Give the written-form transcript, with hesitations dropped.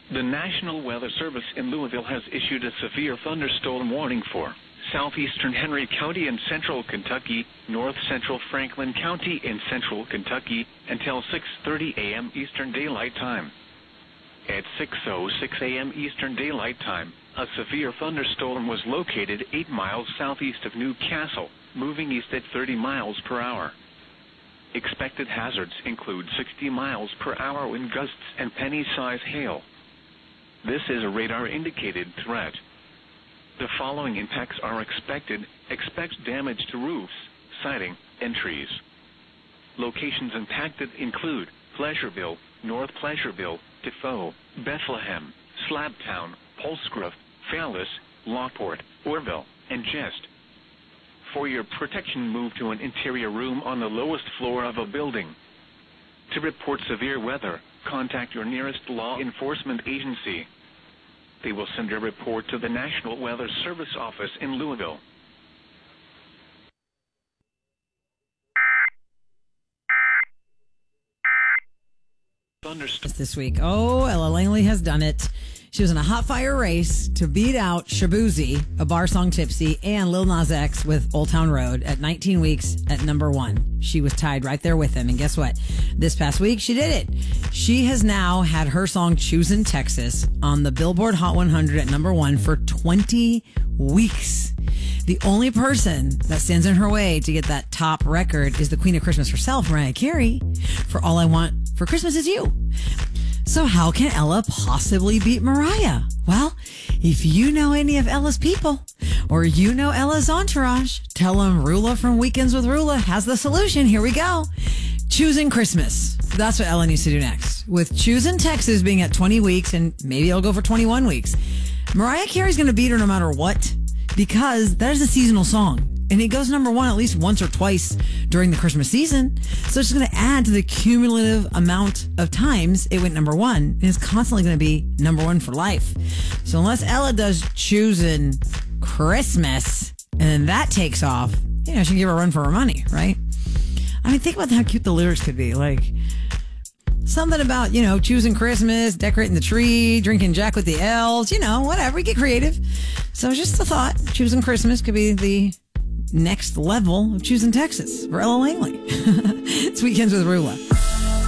The National Weather Service in Louisville has issued a severe thunderstorm warning for southeastern Henry County and central Kentucky, north central Franklin County in central Kentucky until 6:30 a.m. Eastern Daylight Time. At 6:06 a.m. Eastern Daylight Time, a severe thunderstorm was located 8 miles southeast of New Castle, moving east at 30 miles per hour. Expected hazards include 60 miles per hour wind gusts and penny-size hail. This is a radar-indicated threat. The following impacts are expected. Expect damage to roofs, siding, and trees. Locations impacted include Pleasureville, North Pleasureville, Defoe, Bethlehem, Slabtown, Polsgrove, Fallis, Lockport, Orville, and Gist. For your protection, move to an interior room on the lowest floor of a building. To report severe weather, contact your nearest law enforcement agency. They will send a report to the National Weather Service office in Louisville. This week. Oh, Ella Langley has done it. She was in a hot fire race to beat out Shaboozey, A Bar Song Tipsy, and Lil Nas X with Old Town Road at 19 weeks at number 1. She was tied right there with him. And guess what? This past week, she did it. She has now had her song Choosin' Texas on the Billboard Hot 100 at number 1 for 20 weeks. The only person that stands in her way to get that top record is the Queen of Christmas herself, Mariah Carey, for All I Want for Christmas Is You. So how can Ella possibly beat Mariah? Well, if you know any of Ella's people or you know Ella's entourage, tell them Rula from Weekends with Rula has the solution. Here we go. Choosing Christmas. That's what Ella needs to do next. With Choosing Texas being at 20 weeks and maybe it'll go for 21 weeks. Mariah Carey's going to beat her no matter what because that is a seasonal song. And it goes number 1 at least once or twice during the Christmas season. So it's going to add to the cumulative amount of times it went number 1. And it's constantly going to be number 1 for life. So unless Ella does Choosing Christmas and then that takes off, she can give her a run for her money, right? I mean, think about how cute the lyrics could be. Like something about, choosing Christmas, decorating the tree, drinking Jack with the elves, whatever. Get creative. So just a thought. Choosing Christmas could be the next level of Choosing Texas for Ella Langley. It's Weekends with Rula.